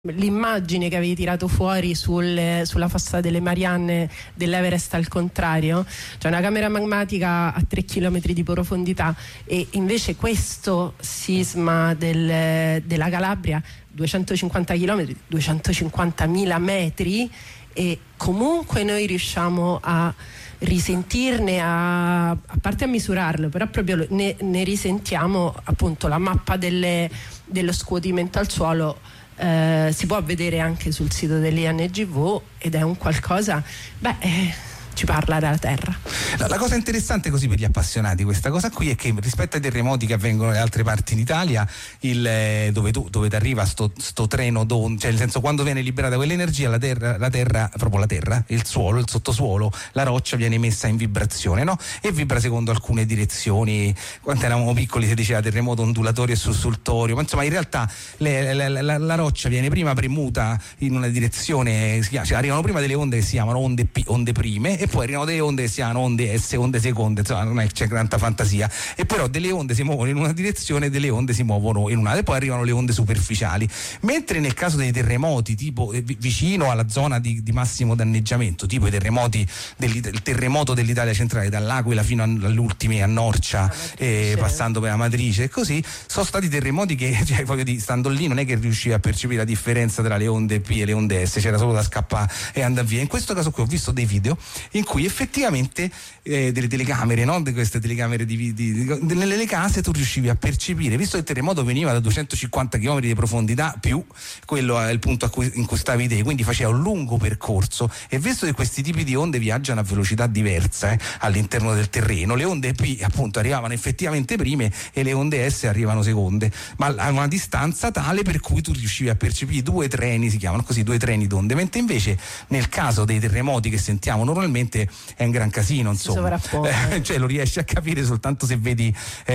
l'immagine che avevi tirato fuori sulla fossa delle Marianne dell'Everest al contrario, cioè una camera magmatica a 3 km di profondità, e invece questo sisma della Calabria 250 km, 250.000 metri, e comunque noi riusciamo a risentirne, a parte a misurarlo, però proprio ne risentiamo appunto la mappa dello scuotimento al suolo. Si può vedere anche sul sito dell'INGV ed è un qualcosa, ci parla della terra. La cosa interessante così per gli appassionati questa cosa qui è che rispetto ai terremoti che avvengono in altre parti d'Italia, dove ti arriva sto treno d'onde, cioè nel senso, quando viene liberata quell'energia, la terra, il suolo, il sottosuolo, la roccia viene messa in vibrazione, no? E vibra secondo alcune direzioni. Quando eravamo piccoli si diceva terremoto ondulatorio e sussultorio, ma insomma in realtà la roccia viene prima premuta in una direzione, cioè arrivano prima delle onde che si chiamano onde prime, e poi arrivano delle onde che si chiamano onde S, onde seconde, insomma non è che c'è tanta fantasia, e però delle onde si muovono in una direzione e delle onde si muovono in un'altra, e poi arrivano le onde superficiali. Mentre nel caso dei terremoti tipo vicino alla zona di massimo danneggiamento, tipo i terremoti il terremoto dell'Italia centrale, dall'Aquila fino all'ultimi a Norcia, passando per Amatrice e così, sono stati terremoti che, cioè, voglio dire, stando lì non è che riuscivi a percepire la differenza tra le onde P e le onde S, c'era solo da scappare e andare via. In questo caso qui ho visto dei video in cui effettivamente delle telecamere, no? Di queste telecamere nelle case tu riuscivi a percepire, visto che il terremoto veniva da 250 km di profondità, più quello è il punto in cui stavi te, quindi faceva un lungo percorso, e visto che questi tipi di onde viaggiano a velocità diversa all'interno del terreno, le onde P appunto arrivavano effettivamente prime e le onde S arrivano seconde, ma a una distanza tale per cui tu riuscivi a percepire due treni, si chiamano così, due treni d'onde, mentre invece nel caso dei terremoti che sentiamo normalmente è un gran casino, insomma, cioè lo riesci a capire soltanto se vedi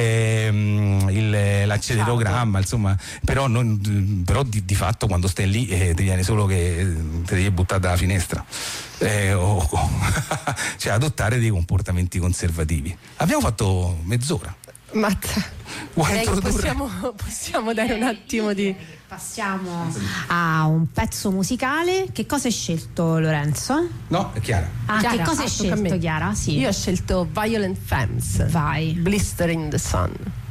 l'accelerogramma, insomma, però di fatto quando stai lì ti viene solo che ti devi buttare dalla finestra, cioè adottare dei comportamenti conservativi. Abbiamo fatto mezz'ora. Possiamo dare un attimo di... Passiamo a un pezzo musicale. Che cosa hai scelto, Lorenzo? No, è Chiara. Che cosa hai scelto, Chiara? Sì. Io ho scelto Violent Femmes. Vai. Blister in the Sun.